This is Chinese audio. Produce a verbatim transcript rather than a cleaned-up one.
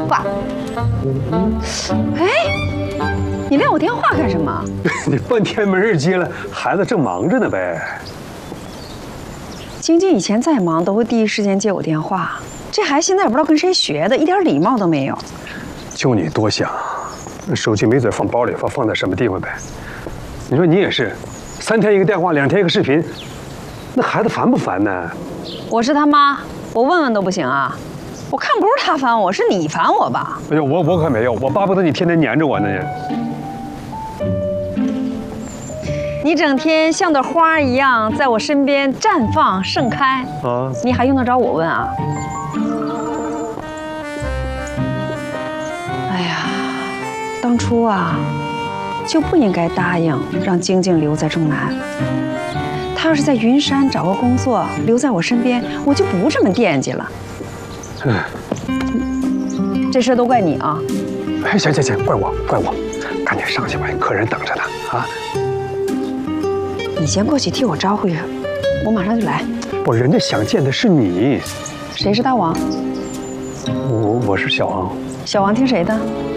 话。哎，你撂我电话干什么？ 你半天没人接了，孩子正忙着呢呗。 晶晶以前再忙都会第一时间接我电话，这孩子现在也不知道跟谁学的，一点礼貌都没有。 就你多想，手机没准放包里，放放在什么地方呗？你说你也是，三天一个电话，两天一个视频，那孩子烦不烦呢？ 我是他妈，我问问都不行啊！我看不是他烦我，是你烦我吧？ 哎呦，我我可没有，我巴不得你天天黏着我呢。 你整天像朵花一样在我身边绽放盛开啊！你还用得着我问啊？哎呀，当初啊，就不应该答应让晶晶留在仲南。她要是在云山找个工作，留在我身边，我就不这么惦记了。嗯，这事都怪你啊！ 哎，行行行，怪我怪我，赶紧上去吧，客人等着呢啊！ 你先过去替我招呼一下，我马上就来。 不，人家想见的是你。 谁是大王？ 我我是小王。 小王听谁的？